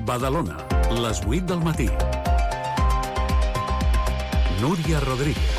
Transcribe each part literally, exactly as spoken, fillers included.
Badalona, les vuit del matí. Núria Rodríguez.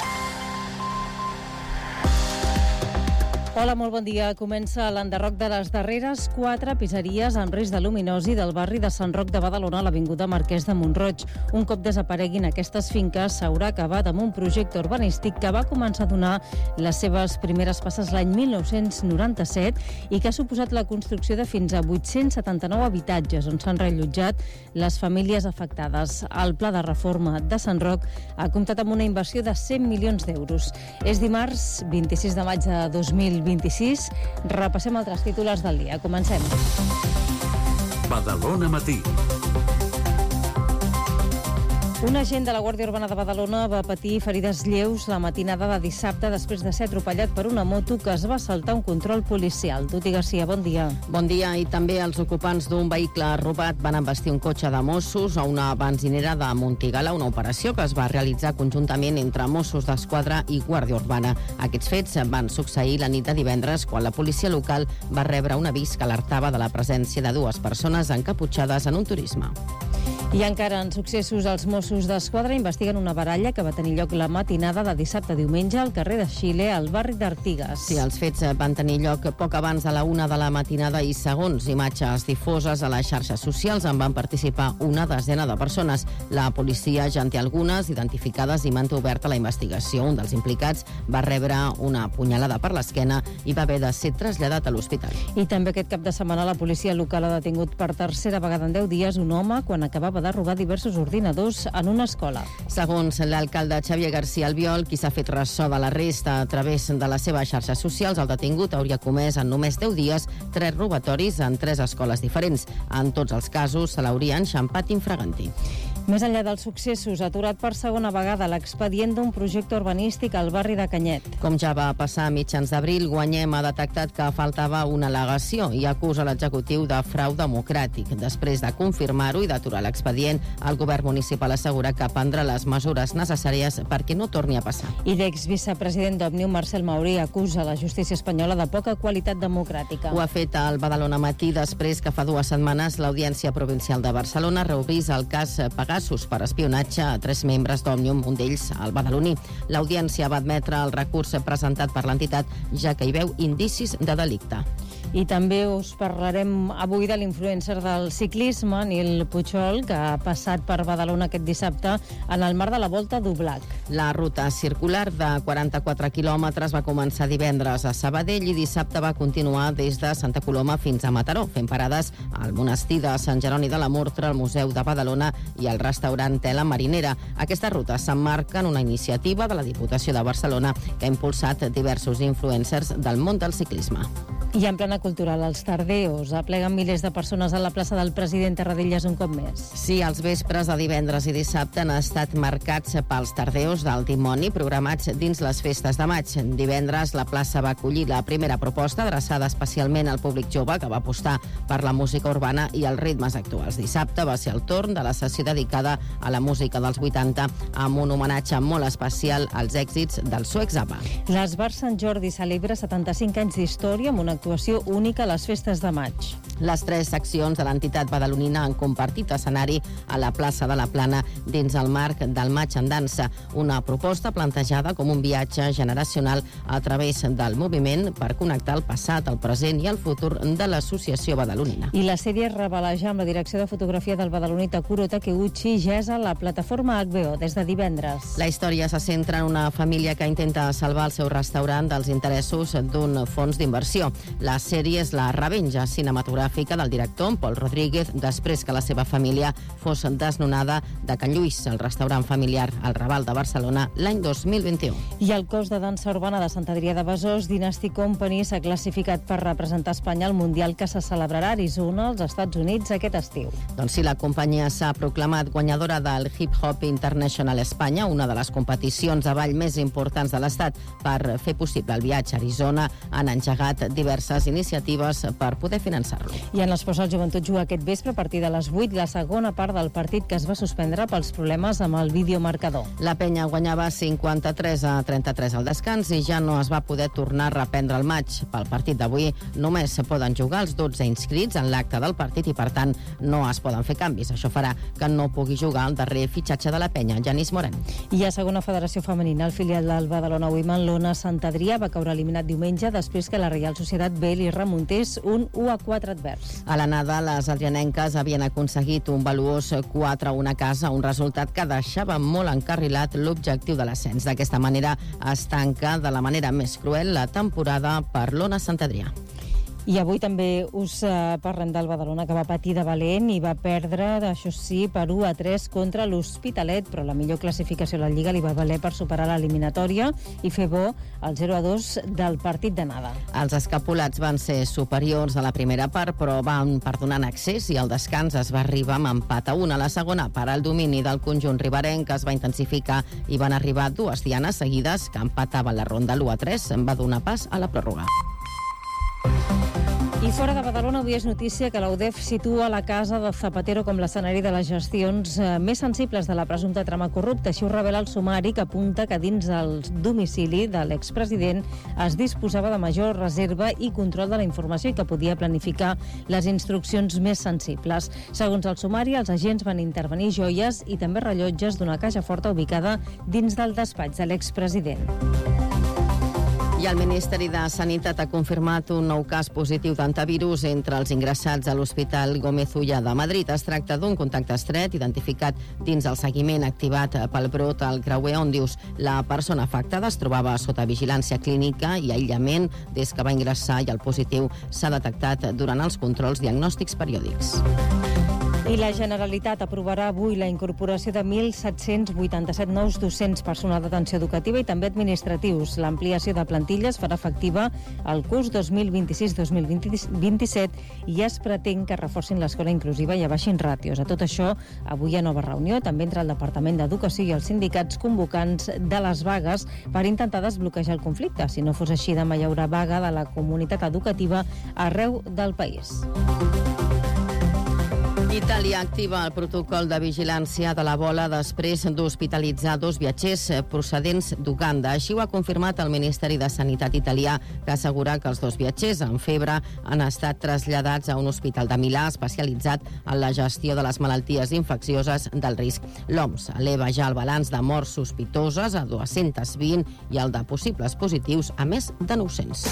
Hola, molt bon dia. Comença l'enderroc de les darreres quatre pisseries amb risc de luminosi del barri de Sant Roc de Badalona a l'avinguda Marquès de Mont-roig. Un cop desapareguin aquestes finques, s'haurà acabat amb un projecte urbanístic que va començar a donar les seves primeres passes l'any mil nou-cents noranta-set i que ha suposat la construcció de fins a vuit-cents setanta-nou habitatges on s'han reallotjat les famílies afectades. El pla de reforma de Sant Roc ha comptat amb una inversió de cent milions d'euros. És dimarts vint-i-sis de maig de dos mil vint-i-sis. Repassem altres titulars del dia. Comencem. Badalona Matí. Un agent de la Guàrdia Urbana de Badalona va patir ferides lleus la matinada de dissabte després de ser atropellat per una moto que es va saltar un control policial. Tuti Garcia, bon dia. Bon dia. I també els ocupants d'un vehicle robat van embestir un cotxe de Mossos a una benzinera de Montigala, una operació que es va realitzar conjuntament entre Mossos d'Esquadra i Guàrdia Urbana. Aquests fets van succeir la nit de divendres quan la policia local va rebre un avís que alertava de la presència de dues persones encaputxades en un turisme. I encara en successos, els Mossos d'Esquadra investiguen una baralla que va tenir lloc la matinada de dissabte a diumenge al carrer de Xile, al barri d'Artigues. Sí, els fets van tenir lloc poc abans de la una de la matinada i segons imatges difoses a les xarxes socials en van participar una desena de persones. La policia ja en té algunes identificades i manté oberta la investigació. Un dels implicats va rebre una punyalada per l'esquena i va haver de ser traslladat a l'hospital. I també aquest cap de setmana la policia local ha detingut per tercera vegada en deu dies un home quan acabava de robar diversos ordinadors en una escola. Segons l'alcalde Xavier García Albiol, qui s'ha fet ressò de l'arrest a través de les seves xarxes socials, el detingut hauria comès en només deu dies tres robatoris en tres escoles diferents. En tots els casos se l'hauria enxampat infraganti. Més enllà dels successos, ha aturat per segona vegada l'expedient d'un projecte urbanístic al barri de Canyet. Com ja va passar a mitjans d'abril, Guanyem ha detectat que faltava una al·legació i acusa l'executiu de frau democràtic. Després de confirmar-ho i d'aturar l'expedient, el govern municipal assegura que prendrà les mesures necessàries perquè no torni a passar. I l'exvicepresident d'Òmnium, Marcel Maurí, acusa la justícia espanyola de poca qualitat democràtica. Ho ha fet al Badalona Matí després que fa dues setmanes l'Audiència Provincial de Barcelona reobrís el cas Pegasus per espionatge a tres membres d'Òmnium, un d'ells el badaloní. L'Audiència va admetre el recurs presentat per l'entitat, ja que hi veu indicis de delicte. I també us parlarem avui de l'influencer del ciclisme, Nil Puigol, que ha passat per Badalona aquest dissabte en el marc de la Volta d'Ublac. La ruta circular de quaranta-quatre quilòmetres va començar divendres a Sabadell i dissabte va continuar des de Santa Coloma fins a Mataró, fent parades al monestir de Sant Jeroni de la Murtra, al Museu de Badalona i al restaurant Tela Marinera. Aquesta ruta s'emmarca en una iniciativa de la Diputació de Barcelona que ha impulsat diversos influencers del món del ciclisme. I en plana cultural, els Tardeos apleguen milers de persones a la plaça del President Tarradellas un cop més. Sí, els vespres de divendres i dissabte han estat marcats pels Tardeos del Dimoni, programats dins les festes de maig. Divendres la plaça va acollir la primera proposta adreçada especialment al públic jove que va apostar per la música urbana i els ritmes actuals. Dissabte va ser el torn de la sessió dedicada a la música dels vuitanta amb un homenatge molt especial als èxits del Suecs A P A. L'Esbar Sant Jordi celebra setanta-cinc anys d'història amb una actuació única a les festes de maig. Les tres seccions de l'entitat badalonina han compartit escenari a la plaça de la Plana dins el marc del Maig en Dansa, una proposta plantejada com un viatge generacional a través del moviment per connectar el passat, el present i el futur de l'associació badalonina. I la sèrie Rebelejar amb la direcció de fotografia del badaloní Takuro Takeuchi ja és a la plataforma H B O des de divendres. La història se centra en una família que intenta salvar el seu restaurant dels interessos d'un fons d'inversió. La sèrie és la revenja cinematogràfica del director, en Pol Rodríguez, després que la seva família fos desnonada de Can Lluís, el restaurant familiar al Raval de Barcelona, l'any dos mil vint-i-u. I el cos de dansa urbana de Sant Adrià de Besòs, Dynasty Company, s'ha classificat per representar Espanya al Mundial que se celebrarà a Arizona, als Estats Units, aquest estiu. Doncs sí, la companyia s'ha proclamat guanyadora del Hip Hop International Espanya, una de les competicions de ball més importants de l'Estat. Per fer possible el viatge a Arizona han engegat diversos diverses iniciatives per poder finançar-lo. I en l'esport, el Joventut juga aquest vespre a partir de les vuit la segona part del partit que es va suspendre pels problemes amb el videomarcador. La Penya guanyava cinquanta-tres a trenta-tres al descans i ja no es va poder tornar a reprendre el maig. Pel partit d'avui només poden jugar els dotze inscrits en l'acte del partit i, per tant, no es poden fer canvis. Això farà que no pugui jugar el darrer fitxatge de la Penya, Genís Moren. I a segona federació femenina, el filial del Badalona Women, l'Ona Sant Adrià, va caure eliminat diumenge després que la Reial Societat B li remuntés un u a quatre advers. A l'anada, les adrianenques havien aconseguit un valuós quatre a un a casa, un resultat que deixava molt encarrilat l'objectiu de l'ascens. D'aquesta manera es tanca de la manera més cruel la temporada per l'Ona Sant Adrià. I avui també us eh, parlem del Badalona, que va patir de valent i va perdre, això sí, per u a tres contra l'Hospitalet, però la millor classificació a la Lliga li va valer per superar l'eliminatòria i fer bo el zero a dos del partit d'anada. Els escapulats van ser superiors a la primera part, però van perdonant accés i al descans es va arribar amb empat a un. A la segona part, el domini del conjunt riberenc es va intensificar i van arribar dues dianes seguides que empataven la ronda. L'u a tres va donar pas a la pròrroga. I fora de Badalona, avui és notícia que la U D E F situa la casa de Zapatero com l'escenari de les gestions eh, més sensibles de la presumpta trama corrupta. Així ho revela el sumari, que apunta que dins el domicili de l'expresident es disposava de major reserva i control de la informació i que podia planificar les instruccions més sensibles. Segons el sumari, els agents van intervenir joies i també rellotges d'una caixa forta ubicada dins del despatx de l'expresident. I el Ministeri de Sanitat ha confirmat un nou cas positiu d'antivirus entre els ingressats a l'Hospital Gómez Ulla de Madrid. Es tracta d'un contacte estret identificat dins el seguiment activat pel brot al creuer, on dius la persona afectada es trobava sota vigilància clínica i aïllament des que va ingressar, i el positiu s'ha detectat durant els controls diagnòstics periòdics. I la Generalitat aprovarà avui la incorporació de mil set-cents vuitanta-set nous docents, personal d'atenció educativa i també administratius. L'ampliació de plantilles farà efectiva el curs dos mil vint-i-sis dos mil vint-i-set i es pretén que reforcin l'escola inclusiva i abaixin ràtios. A tot això, avui hi ha nova reunió també entre el Departament d'Educació i els sindicats convocants de les vagues per intentar desbloquejar el conflicte. Si no fos així, demà hi haurà vaga de la comunitat educativa arreu del país. Itàlia activa el protocol de vigilància de la bola després d'hospitalitzar dos viatgers procedents d'Uganda. Així ho ha confirmat el Ministeri de Sanitat italià, que assegura que els dos viatgers amb febre han estat traslladats a un hospital de Milà especialitzat en la gestió de les malalties infeccioses del risc. L'O M S eleva ja el balanç de morts sospitoses a dos-cents vint i el de possibles positius a més de nou-cents.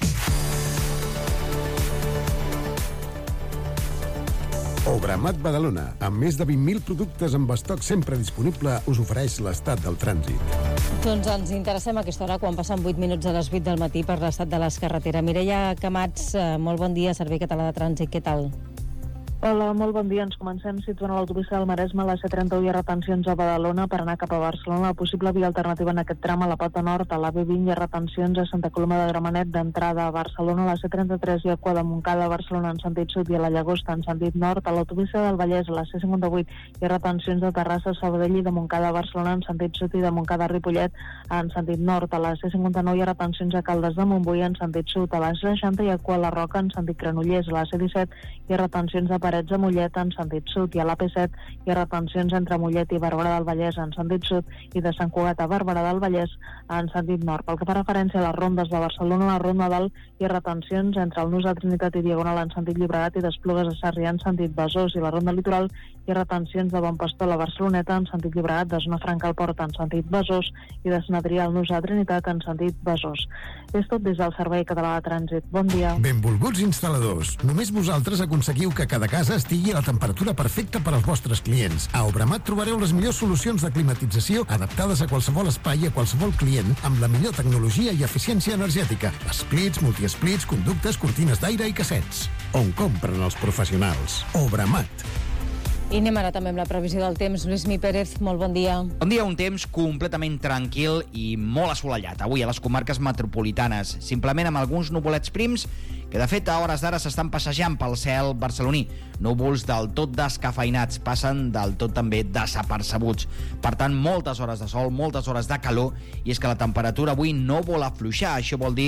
Obramat Badalona, amb més de vint mil productes amb estoc sempre disponible, us ofereix l'estat del trànsit. Doncs ens interessem a aquesta hora, quan passen vuit minuts a les vuit del matí, per l'estat de les carreteres. Mireia Camats, molt bon dia, Servei Català de Trànsit, què tal? Hola, molt bon dia. Ens comencem situant a l'autopista del Maresme, la C trenta-u i retencions a Badalona per anar cap a Barcelona. La possible via alternativa en aquest tram a la Pota Nord, a la B vint i retencions a Santa Coloma de Gramenet d'entrada a Barcelona, a la C trenta-tres i a Cua de Montcada a Barcelona en sentit sud i a la Llagosta en sentit nord, a l'autopista del Vallès, a la C cinquanta-vuit i retencions de Terrassa, Sabadell i de Montcada a Barcelona en sentit sud i de Montcada a Ripollet en sentit nord, a la C cinquanta-nou i retencions a Caldes de Montbui en sentit sud, a la C seixanta i a Cua la Roca en sentit Granollers, a la C disset i retencions a Parets de Mollet en sentit sud i a l'A P set hi ha retencions entre Mollet i Barberà del Vallès en sentit sud i de Sant Cugat a Barberà del Vallès en sentit nord. Pel que fa referència a les rondes de Barcelona, la Ronda Dalt hi ha retencions entre el Nus de Trinitat i Diagonal en sentit Llobregat i d'Esplugues a Sarrià en sentit Besòs, i la Ronda Litoral hi ha retencions de Bon Pastor a la Barceloneta en sentit Llobregat, de Zona Franca al Port en sentit Besòs i de Sant Adrià al Nus de Trinitat en sentit Besòs. És tot des del Servei Català de Trànsit. Bon dia. Benvolguts instal·ladors. Només vosaltres aconseguiu que cada casa estigui a la temperatura perfecta per als vostres clients. A Obramat trobareu les millors solucions de climatització adaptades a qualsevol espai i a qualsevol client amb la millor tecnologia i eficiència energètica. Splits, multisplits, conductes, cortines d'aire i cassets. On compren els professionals. Obramat. I anem ara també amb la previsió del temps. Lluís Mi Pérez, molt bon dia. Bon dia, un temps completament tranquil i molt assolellat. Avui a les comarques metropolitanes, simplement amb alguns nuvolets prims que de fet a hores d'ara s'estan passejant pel cel barceloní. Núvols del tot descafeinats, passen del tot també desapercebuts. Per tant, moltes hores de sol, moltes hores de calor, i és que la temperatura avui no vol afluixar. Això vol dir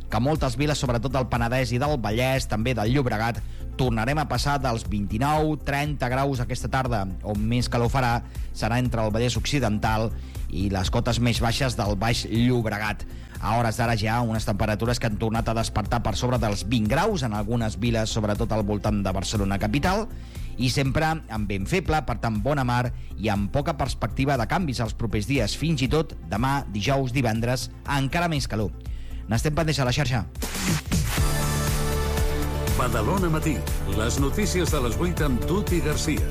que moltes viles, sobretot del Penedès i del Vallès, també del Llobregat, tornarem a passar dels vint-i-nou a trenta graus aquesta tarda. On més calor farà serà entre el Vallès Occidental i les cotes més baixes del Baix Llobregat. A hores d'ara ja unes temperatures que han tornat a despertar per sobre dels vint graus en algunes viles, sobretot al voltant de Barcelona capital, i sempre amb vent feble, per tant bona mar i amb poca perspectiva de canvis els propers dies, fins i tot demà, dijous, divendres, encara més calor. N'estem pendents a la xarxa. Badalona Matí, les notícies de les vuit amb Tuti Garcia.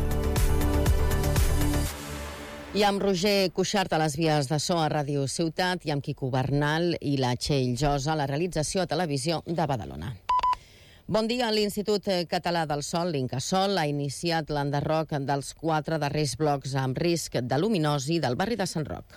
I amb Roger Cuixart a les vies de so a Ràdio Ciutat i amb Quico Bernal i la Txell Josa a la realització a Televisió de Badalona. Bon dia. L'Institut Català del Sòl, l'Incasòl, ha iniciat l'enderroc dels quatre darrers blocs amb risc de luminosi del barri de Sant Roc.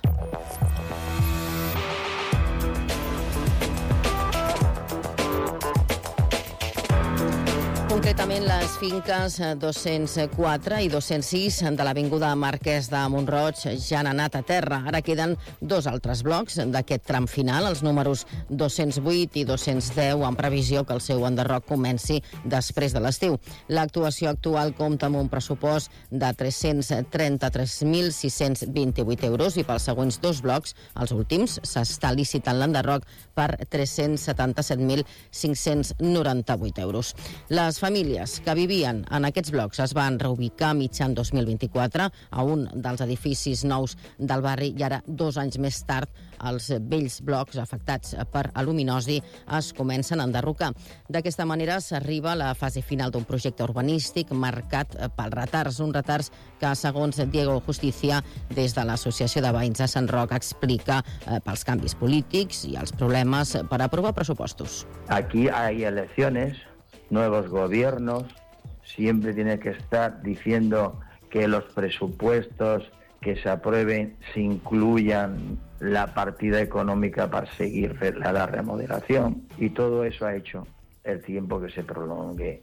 Concretament, les finques dos-cents quatre i dos-cents sis de l'Avinguda Marquès de Mont-roig ja han anat a terra. Ara queden dos altres blocs d'aquest tram final, els números dos-cents vuit i dos-cents deu, en previsió que el seu enderroc comenci després de l'estiu. L'actuació actual compta amb un pressupost de tres-cents trenta-tres mil sis-cents vint-i-vuit euros i pels següents dos blocs, els últims, s'està licitant l'enderroc per tres-cents setanta-set mil cinc-cents noranta-vuit euros. Les famílies que vivien en aquests blocs es van reubicar mitjan dos mil vint-i-quatre a un dels edificis nous del barri i ara, dos anys més tard, els vells blocs afectats per aluminosi es comencen a enderrocar. D'aquesta manera s'arriba a la fase final d'un projecte urbanístic marcat pels retards, uns retards que, segons Diego Justicia, des de l'Associació de Veïns de Sant Roc, explica eh, pels canvis polítics i els problemes per aprovar pressupostos. Aquí hay elecciones, nuevos gobiernos, siempre tiene que estar diciendo que los presupuestos que se aprueben se incluyan la partida económica para seguir la, la remodelación, y todo eso ha hecho el tiempo que se prolongue.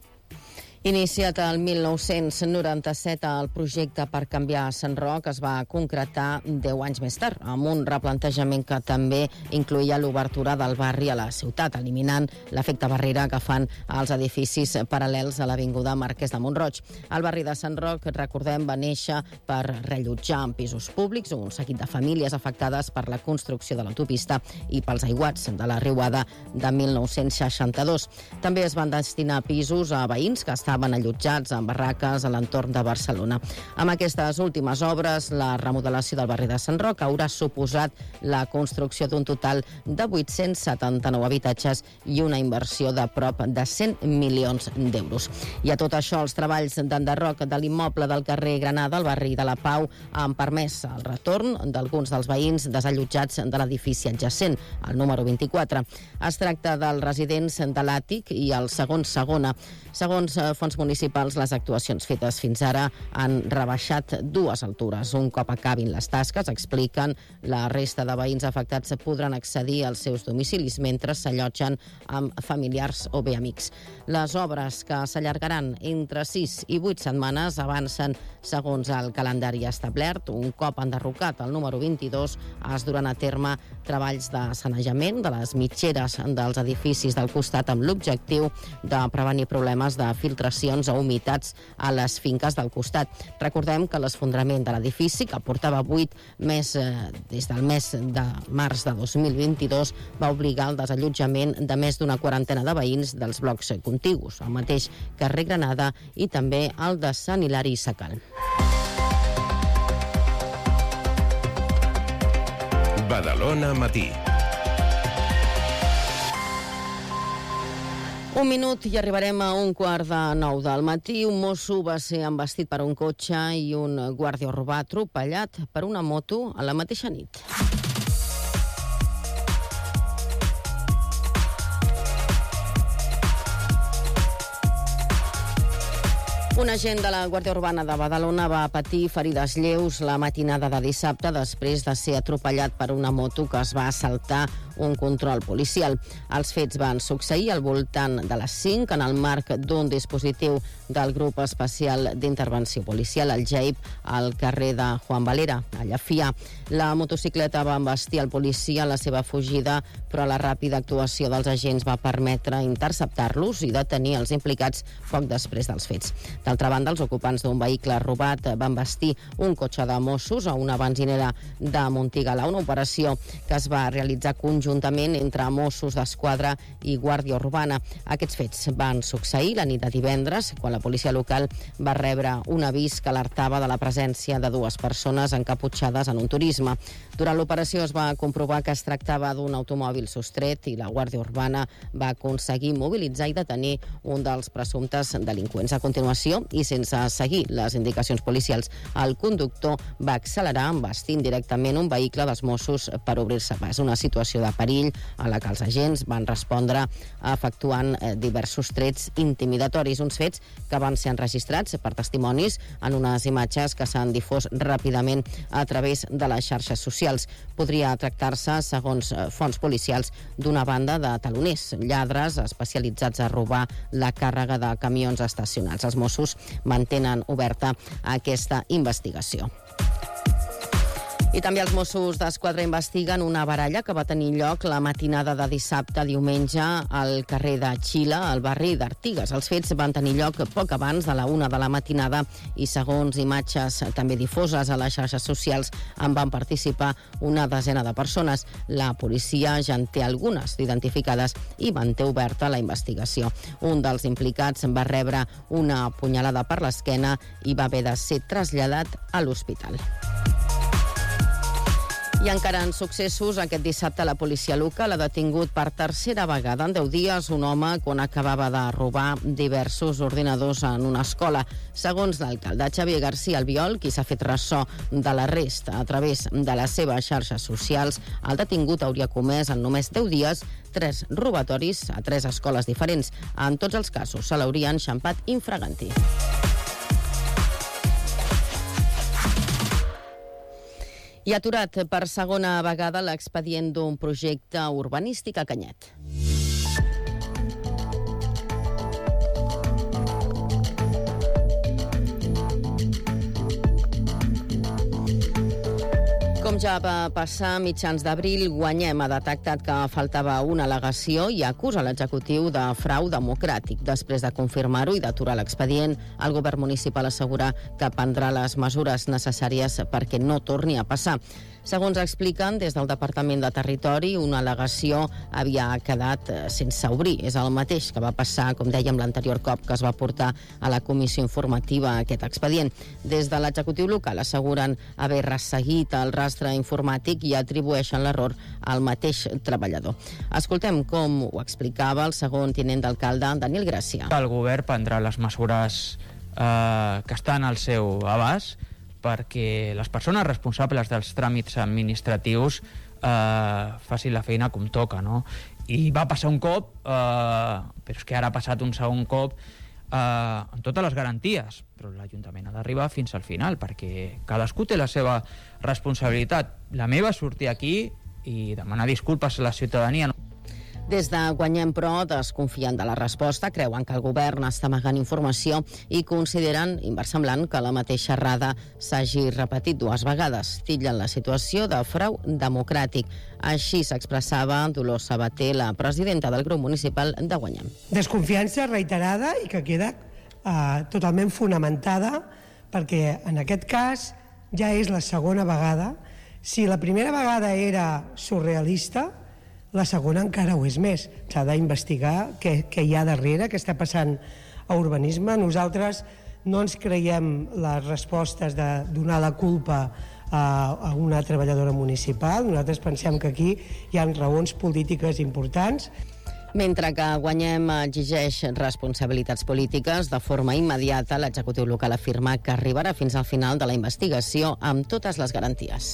Iniciat el mil nou-cents noranta-set, el projecte per canviar Sant Roc es va concretar deu anys més tard, amb un replantejament que també incloïa l'obertura del barri a la ciutat, eliminant l'efecte barrera que fan els edificis paral·lels a l'Avinguda Marquès de Mont-roig. El barri de Sant Roc, recordem, va néixer per rellotjar en pisos públics un seguit de famílies afectades per la construcció de l'autopista i pels aiguats de la riuada de mil nou-cents seixanta-dos. També es van destinar pisos a veïns que estaven estaven allotjats en barraques a l'entorn de Barcelona. Amb aquestes últimes obres, la remodelació del barri de Sant Roc haurà suposat la construcció d'un total de vuit-cents setanta-nou habitatges i una inversió de prop de cent milions d'euros. I a tot això, els treballs d'enderroc de l'immoble del carrer Granada, al barri de la Pau, han permès el retorn d'alguns dels veïns desallotjats de l'edifici adjacent, el número vint-i-quatre. Es tracta dels residents de l'àtic i el segon segona. Segons fons municipals, les actuacions fetes fins ara han rebaixat dues altures. Un cop acabin les tasques, expliquen, la resta de veïns afectats podran accedir als seus domicilis mentre s'allotgen amb familiars o bé amics. Les obres, que s'allargaran entre sis i vuit setmanes, avancen segons el calendari establert. Un cop enderrocat el número vint-i-dos, es duran a terme treballs de sanejament de les mitgeres dels edificis del costat amb l'objectiu de prevenir problemes de filtracions o humitats a les finques del costat. Recordem que l'esfondrament de l'edifici, que portava buit més eh, des del mes de març de dos mil vint-i-dos, va obligar al desallotjament de més d'una quarantena de veïns dels blocs contigus, el mateix carrer Granada i també el de Sant Hilari Sacalm. Badalona Matí. Un minut i arribarem a un quart de nou del matí. Un mosso va ser embestit per un cotxe i un guàrdia urbà atropellat per una moto a la mateixa nit. Un agent de la Guàrdia Urbana de Badalona va patir ferides lleus la matinada de dissabte després de ser atropellat per una moto que es va assaltar un control policial. Els fets van succeir al voltant de les cinc en el marc d'un dispositiu del grup especial d'intervenció policial, el G E I P, al carrer de Juan Valera, a Llafia. La motocicleta va embestir el policia a la seva fugida, però la ràpida actuació dels agents va permetre interceptar-los i detenir els implicats poc després dels fets. D'altra banda, els ocupants d'un vehicle robat van vestir un cotxe de Mossos a una benzinera de Montigalà, una operació que es va realitzar conjuntament entre Mossos d'Esquadra i Guàrdia Urbana. Aquests fets van succeir la nit de divendres, quan la policia local va rebre un avís que alertava de la presència de dues persones encaputxades en un turisme. Durant l'operació es va comprovar que es tractava d'un automòbil sostret i la Guàrdia Urbana va aconseguir mobilitzar i detenir un dels presumptes delinqüents. A continuació, i sense seguir les indicacions policials, el conductor va accelerar embestint directament un vehicle dels Mossos per obrir-se pas. Una situació de perill a la que els agents van respondre efectuant diversos trets intimidatoris, uns fets que van ser enregistrats per testimonis en unes imatges que s'han difós ràpidament a través de les xarxes socials. Podria tractar-se, segons fonts policials, d'una banda de taloners, lladres especialitzats a robar la càrrega de camions estacionats. Els Mossos mantenen oberta aquesta investigació. I també els Mossos d'Esquadra investiguen una baralla que va tenir lloc la matinada de dissabte a diumenge al carrer de Xile, al barri d'Artigues. Els fets van tenir lloc poc abans de la una de la matinada i, segons imatges també difoses a les xarxes socials, en van participar una desena de persones. La policia ja en té algunes identificades i manté oberta la investigació. Un dels implicats va rebre una punyalada per l'esquena i va haver de ser traslladat a l'hospital. I encara en successos, aquest dissabte la policia local ha detingut per tercera vegada en deu dies un home quan acabava de robar diversos ordinadors en una escola. Segons l'alcalde Xavier García Albiol, qui s'ha fet ressò de l'arrest a través de les seves xarxes socials, el detingut hauria comès en només deu dies tres robatoris a tres escoles diferents. En tots els casos se l'haurien enxampat infraganti. I ha aturat per segona vegada l'expedient d'un projecte urbanístic a Canyet. Com ja va passar a mitjans d'abril, Guanyem ha detectat que faltava una al·legació i acusa l'executiu de frau democràtic. Després de confirmar-ho i d'aturar l'expedient, el govern municipal assegura que prendrà les mesures necessàries perquè no torni a passar. Segons expliquen, des del Departament de Territori, una al·legació havia quedat sense obrir. És el mateix que va passar, com dèiem, l'anterior cop que es va portar a la comissió informativa aquest expedient. Des de l'executiu local asseguren haver resseguit el rastre informàtic i atribueixen l'error al mateix treballador. Escoltem com ho explicava el segon tinent d'alcalde, Daniel Gràcia. El govern prendrà les mesures eh, que estan al seu abast perquè les persones responsables dels tràmits administratius eh, facin la feina com toca, no? I va passar un cop, eh, però és que ara ha passat un segon cop eh, amb totes les garanties, però l'Ajuntament ha d'arribar fins al final, perquè cadascú té la seva responsabilitat. La meva és sortir aquí i demanar disculpes a la ciutadania. Des de Guanyem, però, desconfien de la resposta, creuen que el govern està amagant informació i consideren inversemblant que la mateixa errada s'hagi repetit dues vegades. Titllen la situació de frau democràtic. Així s'expressava Dolors Sabater, la presidenta del grup municipal de Guanyem. Desconfiança reiterada i que queda eh, totalment fonamentada perquè en aquest cas ja és la segona vegada. Si la primera vegada era surrealista, la segona encara ho és més. S'ha d'investigar què, què hi ha darrere, què està passant a urbanisme. Nosaltres no ens creiem les respostes de donar la culpa a, a una treballadora municipal. Nosaltres pensem que aquí hi ha raons polítiques importants. Mentre que Guanyem exigeix responsabilitats polítiques, de forma immediata l'executiu local afirma que arribarà fins al final de la investigació amb totes les garanties.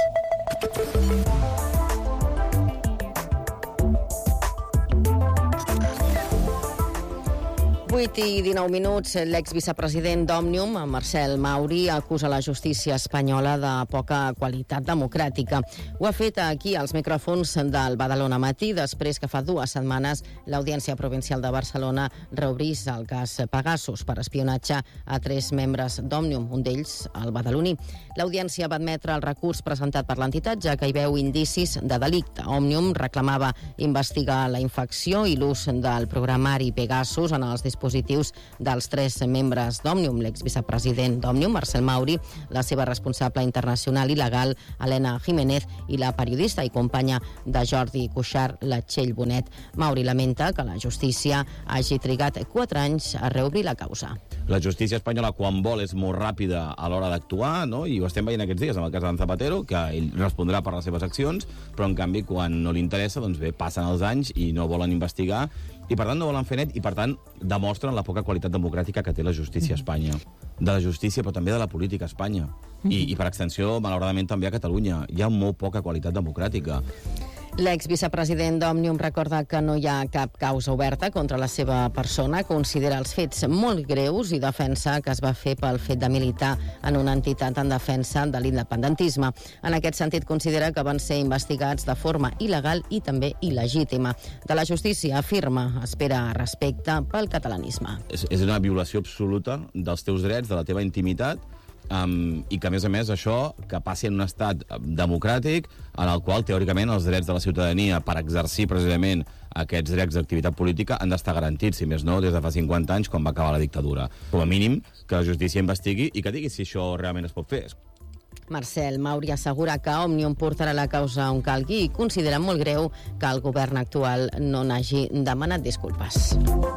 vuit i dinou minuts, l'exvicepresident d'Òmnium, Marcel Mauri, acusa la justícia espanyola de poca qualitat democràtica. Ho ha fet aquí als micròfons del Badalona Matí, després que fa dues setmanes l'Audiència Provincial de Barcelona reobrís el cas Pegasus per espionatge a tres membres d'Òmnium, un d'ells el badaloní. L'Audiència va admetre el recurs presentat per l'entitat, ja que hi veu indicis de delicte. Òmnium reclamava investigar la infecció i l'ús del programari Pegasus en els dispositius dels tres membres d'Òmnium, l'exvicepresident d'Òmnium, Marcel Mauri, la seva responsable internacional i legal, Helena Jiménez, i la periodista i companya de Jordi Cuixart, la Txell Bonet. Mauri lamenta que la justícia hagi trigat quatre anys a reobrir la causa. La justícia espanyola, quan vol, és molt ràpida a l'hora d'actuar, no? I ho estem veient aquests dies amb el cas d'en Zapatero, que ell respondrà per les seves accions, però en canvi, quan no li interessa, doncs bé, passen els anys i no volen investigar, i per tant no volen fer net, i per tant demostren la poca qualitat democràtica que té la justícia a Espanya. De la justícia, però també de la política a Espanya. I, i per extensió, malauradament, també a Catalunya. Hi ha molt poca qualitat democràtica. L'exvicepresident d'Òmnium recorda que no hi ha cap causa oberta contra la seva persona, considera els fets molt greus i defensa que es va fer pel fet de militar en una entitat en defensa de l'independentisme. En aquest sentit, considera que van ser investigats de forma il·legal i també il·legítima. De la justícia, afirma, espera respecte pel catalanisme. És, és una violació absoluta dels teus drets, de la teva intimitat, Um, i que, a més a més, això que passi en un estat democràtic en el qual, teòricament, els drets de la ciutadania per exercir precisament aquests drets d'activitat política han d'estar garantits, si més no, des de fa cinquanta anys, quan va acabar la dictadura. Com a mínim, que la justícia investigui i que digui si això realment es pot fer. Marcel Mauri assegura que Òmnium portarà la causa on calgui i considera molt greu que el govern actual no n'hagi demanat disculpes.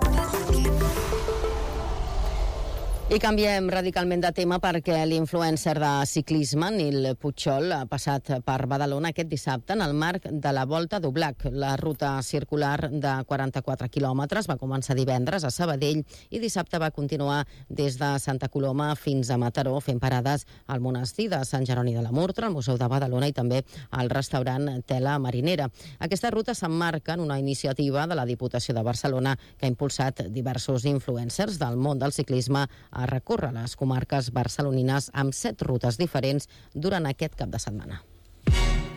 I canviem radicalment de tema perquè l'influencer de ciclisme, Nil Puigol, ha passat per Badalona aquest dissabte en el marc de la Volta d'Ublac. La ruta circular de quaranta-quatre quilòmetres va començar divendres a Sabadell i dissabte va continuar des de Santa Coloma fins a Mataró, fent parades al monestir de Sant Jeroni de la Murtra, al Museu de Badalona i també al restaurant Tela Marinera. Aquesta ruta s'emmarca en una iniciativa de la Diputació de Barcelona que ha impulsat diversos influencers del món del ciclisme a recórrer les comarques barcelonines amb set rutes diferents durant aquest cap de setmana.